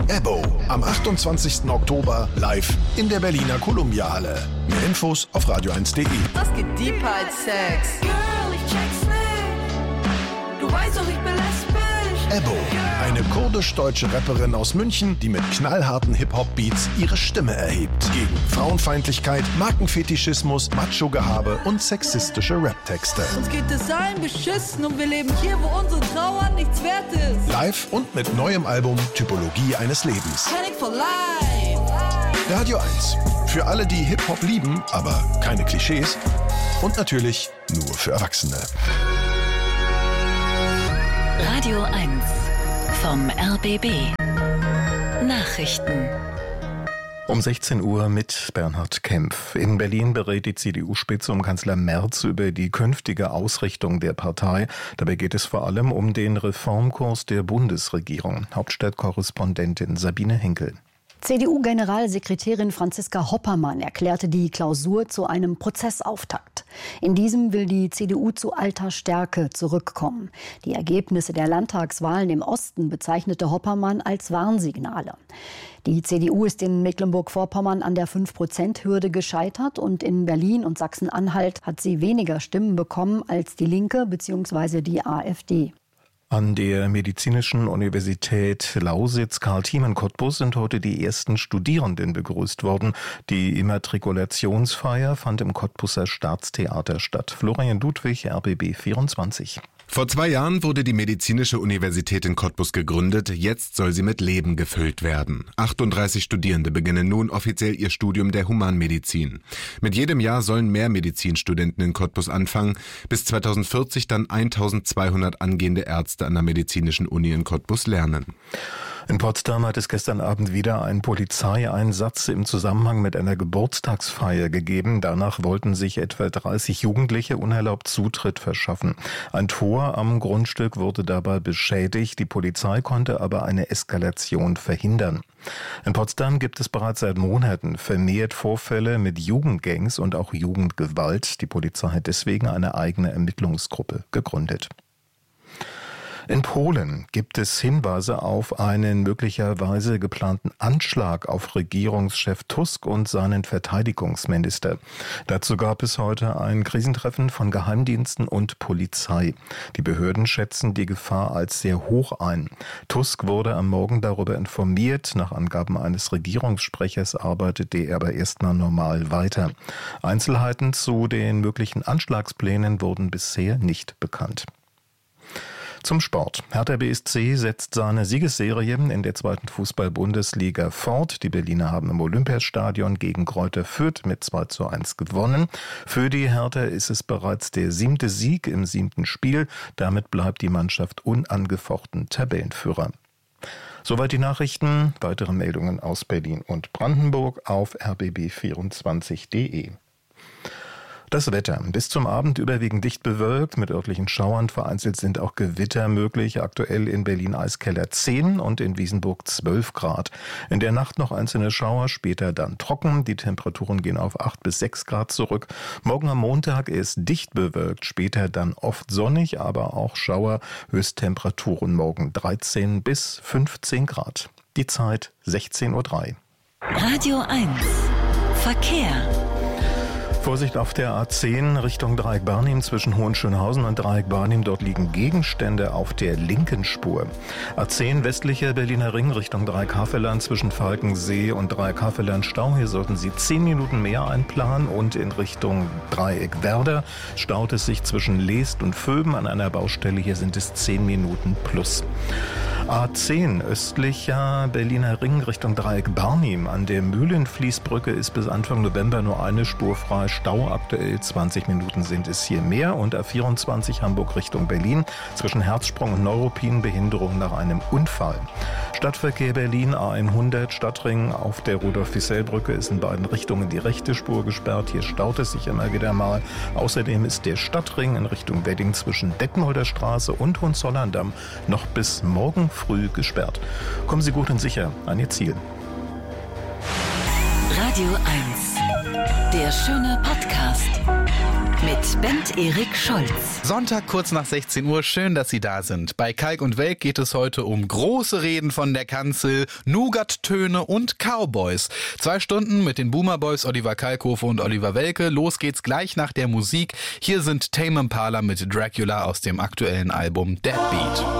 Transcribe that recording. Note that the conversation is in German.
Ebbo am 28. Oktober live in der Berliner Columbia-Halle. Mehr Infos auf radio1.de. Was geht deeper als Sex? Girl, ich check's nicht. Du weißt doch, ich bin lesbisch. Ebbo, eine kurdisch-deutsche Rapperin aus München, die mit knallharten Hip-Hop-Beats ihre Stimme erhebt. Gegen Frauenfeindlichkeit, Markenfetischismus, Macho-Gehabe und sexistische Rap-Texte. Uns geht es allen beschissen und wir leben hier, wo unsere Trauer nichts wert ist. Live und mit neuem Album Typologie eines Lebens. Panic for life. Radio 1. Für alle, die Hip-Hop lieben, aber keine Klischees. Und natürlich nur für Erwachsene. Radio 1 vom RBB. Nachrichten. Um 16 Uhr mit Bernhard Kempf. In Berlin berät die CDU-Spitze um Kanzler Merz über die künftige Ausrichtung der Partei. Dabei geht es vor allem um den Reformkurs der Bundesregierung. Hauptstadtkorrespondentin Sabine Henkel. CDU-Generalsekretärin Franziska Hoppermann erklärte die Klausur zu einem Prozessauftakt. In diesem will die CDU zu alter Stärke zurückkommen. Die Ergebnisse der Landtagswahlen im Osten bezeichnete Hoppermann als Warnsignale. Die CDU ist in Mecklenburg-Vorpommern an der 5%-Hürde gescheitert und in Berlin und Sachsen-Anhalt hat sie weniger Stimmen bekommen als die Linke bzw. die AfD. An der Medizinischen Universität Lausitz Karl-Thiemen-Cottbus sind heute die ersten Studierenden begrüßt worden. Die Immatrikulationsfeier fand im Cottbuser Staatstheater statt. Florian Ludwig, RBB 24. Vor 2 Jahren wurde die Medizinische Universität in Cottbus gegründet. Jetzt soll sie mit Leben gefüllt werden. 38 Studierende beginnen nun offiziell ihr Studium der Humanmedizin. Mit jedem Jahr sollen mehr Medizinstudenten in Cottbus anfangen. Bis 2040 dann 1200 angehende Ärzte an der Medizinischen Uni in Cottbus lernen. In Potsdam hat es gestern Abend wieder einen Polizeieinsatz im Zusammenhang mit einer Geburtstagsfeier gegeben. Danach wollten sich etwa 30 Jugendliche unerlaubt Zutritt verschaffen. Ein Tor am Grundstück wurde dabei beschädigt. Die Polizei konnte aber eine Eskalation verhindern. In Potsdam gibt es bereits seit Monaten vermehrt Vorfälle mit Jugendgangs und auch Jugendgewalt. Die Polizei hat deswegen eine eigene Ermittlungsgruppe gegründet. In Polen gibt es Hinweise auf einen möglicherweise geplanten Anschlag auf Regierungschef Tusk und seinen Verteidigungsminister. Dazu gab es heute ein Krisentreffen von Geheimdiensten und Polizei. Die Behörden schätzen die Gefahr als sehr hoch ein. Tusk wurde am Morgen darüber informiert. Nach Angaben eines Regierungssprechers arbeitet er aber erstmal normal weiter. Einzelheiten zu den möglichen Anschlagsplänen wurden bisher nicht bekannt. Zum Sport. Hertha BSC setzt seine Siegesserie in der 2. Fußball-Bundesliga fort. Die Berliner haben im Olympiastadion gegen Greuther Fürth mit 2:1 gewonnen. Für die Hertha ist es bereits der 7. Sieg im 7. Spiel. Damit bleibt die Mannschaft unangefochten Tabellenführer. Soweit die Nachrichten. Weitere Meldungen aus Berlin und Brandenburg auf rbb24.de. Das Wetter. Bis zum Abend überwiegend dicht bewölkt, mit örtlichen Schauern. Vereinzelt sind auch Gewitter möglich. Aktuell in Berlin Eiskeller 10 und in Wiesenburg 12 Grad. In der Nacht noch einzelne Schauer, später dann trocken. Die Temperaturen gehen auf 8 bis 6 Grad zurück. Morgen am Montag ist dicht bewölkt, später dann oft sonnig, aber auch Schauer. Höchsttemperaturen morgen 13 bis 15 Grad. Die Zeit 16:03 Uhr. Radio 1 Verkehr. Vorsicht auf der A10 Richtung Dreieck Barnim zwischen Hohenschönhausen und Dreieck Barnim. Dort liegen Gegenstände auf der linken Spur. A10 westlicher Berliner Ring Richtung Dreieck Havelland zwischen Falkensee und Dreieck Havelland Stau. Hier sollten Sie 10 Minuten mehr einplanen. Und in Richtung Dreieck Werder staut es sich zwischen Leest und Vöben an einer Baustelle. Hier sind es 10 Minuten plus. A10 östlicher Berliner Ring Richtung Dreieck Barnim. An der Mühlenfließbrücke ist bis Anfang November nur eine Spur frei. Stau aktuell 20 Minuten sind es hier mehr. Und A24 Hamburg Richtung Berlin zwischen Herzsprung und Neuruppin Behinderung nach einem Unfall. Stadtverkehr Berlin A100 Stadtring auf der Rudolf-Fiesel-Brücke ist in beiden Richtungen die rechte Spur gesperrt. Hier staut es sich immer wieder mal. Außerdem ist der Stadtring in Richtung Wedding zwischen Detmolder Straße und Hohenzollern-Damm noch bis morgen früh gesperrt. Kommen Sie gut und sicher an Ihr Ziel. Radio 1, der schöne Podcast. mit Bent Erik Scholz. Sonntag kurz nach 16 Uhr, schön, dass Sie da sind. Bei Kalk und Welk geht es heute um große Reden von der Kanzel, Nougat-Töne und Cowboys. 2 Stunden mit den Boomer Boys Oliver Kalkofe und Oliver Welke. Los geht's gleich nach der Musik. Hier sind Tame Impala mit Dracula aus dem aktuellen Album Deadbeat.